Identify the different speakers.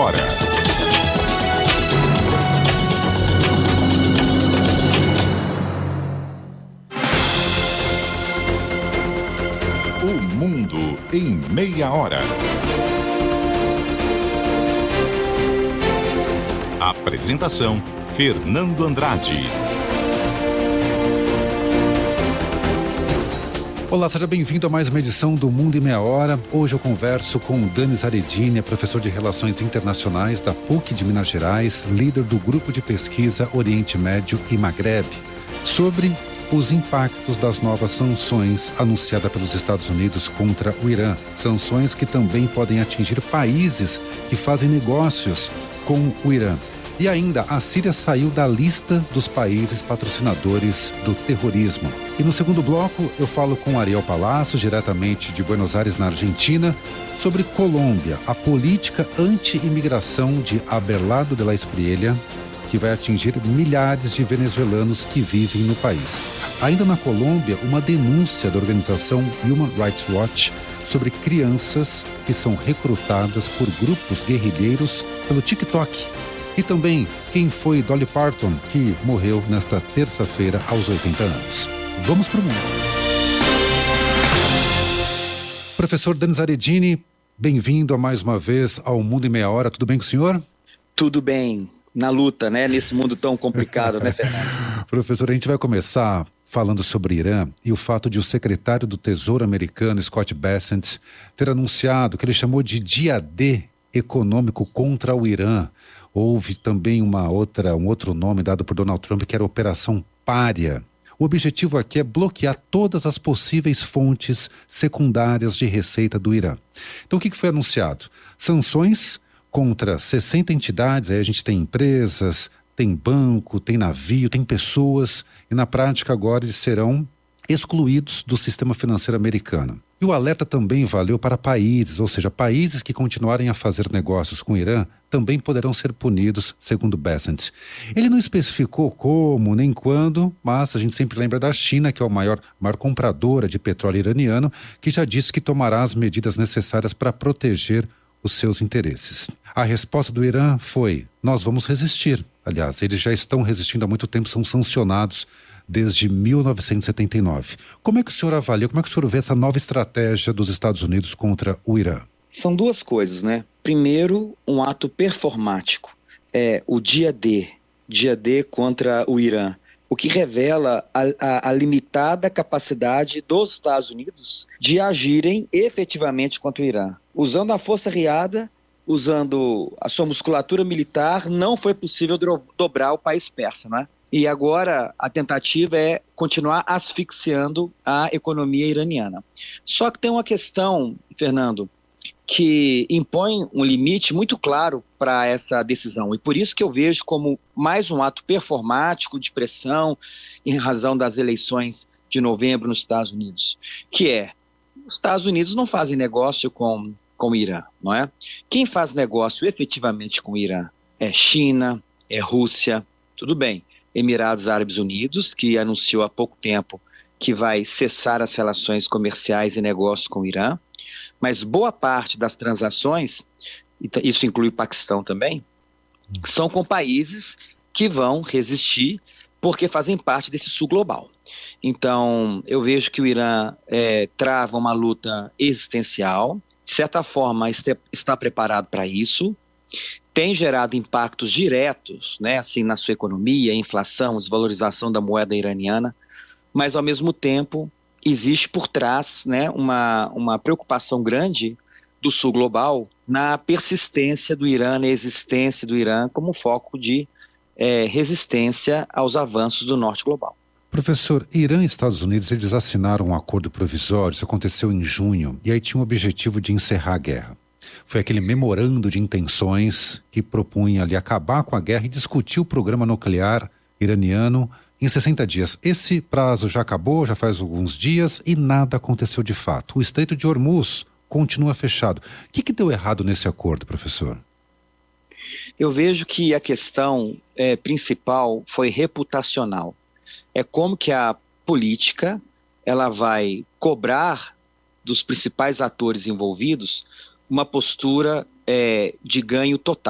Speaker 1: hora. O mundo em meia hora. Apresentação: Fernando Andrade.
Speaker 2: Olá, seja bem-vindo a mais uma edição do Mundo em Meia Hora. Hoje eu converso com o Denis Aredini, professor de Relações Internacionais da PUC de Minas Gerais, líder do Grupo de Pesquisa Oriente Médio e Magreb, sobre os impactos das novas sanções anunciadas pelos Estados Unidos contra o Irã. Sanções que também podem atingir países que fazem negócios com o Irã. E ainda, a Síria saiu da lista dos países patrocinadores do terrorismo. E no segundo bloco, eu falo com Ariel Palacios, diretamente de Buenos Aires, na Argentina, sobre Colômbia, a política anti-imigração de Abelardo de la Espriella, que vai atingir milhares de venezuelanos que vivem no país. Ainda na Colômbia, uma denúncia da organização Human Rights Watch sobre crianças que são recrutadas por grupos guerrilheiros pelo TikTok. E também quem foi Dolly Parton, que morreu nesta terça-feira aos 80 anos. Vamos para o mundo. Professor Denis Aredini, bem-vindo a mais uma vez ao Mundo em Meia Hora. Tudo bem com o senhor?
Speaker 3: Tudo bem. Na luta, né? Nesse mundo tão complicado, né, Fernando?
Speaker 2: Professor, a gente vai começar falando sobre Irã e o fato de o secretário do Tesouro americano, Scott Bessent, ter anunciado que ele chamou de dia D econômico contra o Irã. Houve também um outro nome dado por Donald Trump, que era Operação Pária. O objetivo aqui é bloquear todas as possíveis fontes secundárias de receita do Irã. Então, o que foi anunciado? Sanções contra 60 entidades, aí a gente tem empresas, tem banco, tem navio, tem pessoas, e na prática agora eles serão excluídos do sistema financeiro americano. E o alerta também valeu para países, ou seja, países que continuarem a fazer negócios com o Irã também poderão ser punidos, segundo Bessent. Ele não especificou como nem quando, mas a gente sempre lembra da China, que é a maior compradora de petróleo iraniano, que já disse que tomará as medidas necessárias para proteger os seus interesses. A resposta do Irã foi: nós vamos resistir. Aliás, eles já estão resistindo há muito tempo, são sancionados desde 1979. Como é que o senhor avalia, como é que o senhor vê essa nova estratégia dos Estados Unidos contra o Irã?
Speaker 3: São duas coisas, né? Primeiro, um ato performático. É o dia D contra o Irã, o que revela a limitada capacidade dos Estados Unidos de agirem efetivamente contra o Irã. Usando a força riada, usando a sua musculatura militar, não foi possível dobrar o país persa, né? E agora a tentativa é continuar asfixiando a economia iraniana. Só que tem uma questão, Fernando, que impõe um limite muito claro para essa decisão. E por isso que eu vejo como mais um ato performático de pressão em razão das eleições de novembro nos Estados Unidos, que é: os Estados Unidos não fazem negócio com o Irã, não é? Quem faz negócio efetivamente com o Irã é China, é Rússia, tudo bem. Emirados Árabes Unidos, que anunciou há pouco tempo que vai cessar as relações comerciais e negócios com o Irã, mas boa parte das transações, isso inclui o Paquistão também, são com países que vão resistir porque fazem parte desse sul global. Então, eu vejo que o Irã trava uma luta existencial, de certa forma está preparado para isso, tem gerado impactos diretos, né, assim, na sua economia, inflação, desvalorização da moeda iraniana, mas ao mesmo tempo existe por trás, né, uma preocupação grande do sul global na persistência do Irã, na existência do Irã como foco de resistência aos avanços do norte global.
Speaker 2: Professor, Irã e Estados Unidos, eles assinaram um acordo provisório, isso aconteceu em junho, e aí tinha o objetivo de encerrar a guerra. Foi aquele memorando de intenções que propunha ali acabar com a guerra e discutir o programa nuclear iraniano em 60 dias. Esse prazo já acabou, já faz alguns dias e nada aconteceu de fato. O Estreito de Hormuz continua fechado. O que deu errado nesse acordo, professor?
Speaker 3: Eu vejo que a questão principal foi reputacional. É como que a política ela vai cobrar dos principais atores envolvidos uma postura de ganho total.